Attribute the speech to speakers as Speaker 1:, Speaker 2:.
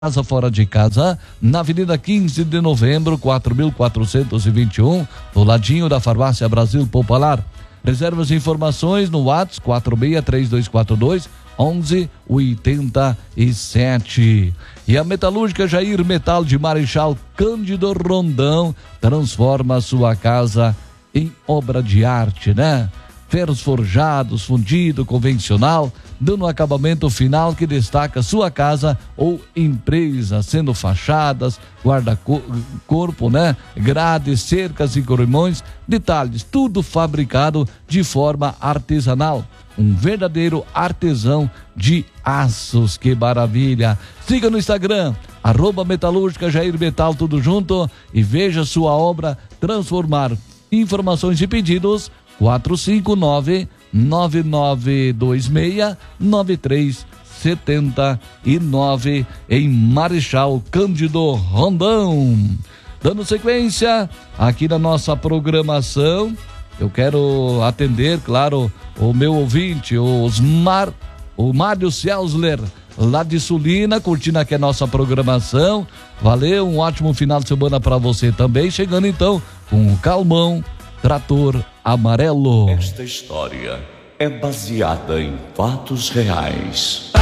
Speaker 1: Casa Fora de Casa, na Avenida 15 de Novembro, 4.421, do ladinho da Farmácia Brasil Popular. Reservas e informações no WhatsApp 463242-1187. E a Metalúrgica Jair Metal de Marechal Cândido Rondão transforma a sua casa em obra de arte, né? Ferros forjados, fundido, convencional, dando um acabamento final que destaca sua casa ou empresa, sendo fachadas, guarda-corpo, né? Grades, cercas e corrimões, detalhes, tudo fabricado de forma artesanal. Um verdadeiro artesão de aços, que maravilha! Siga no Instagram, @Metalúrgica Jair Metal, tudo junto, e veja sua obra transformar. Informações e pedidos 459-9926-9379 em Marechal Cândido Rondão. Dando sequência aqui na nossa programação, eu quero atender, claro, o meu ouvinte, o Mário Cielsler, lá de Sulina, curtindo aqui a nossa programação. Valeu, um ótimo final de semana para você também. Chegando então com o Calmon Trator Amarelo.
Speaker 2: Esta história é baseada em fatos reais.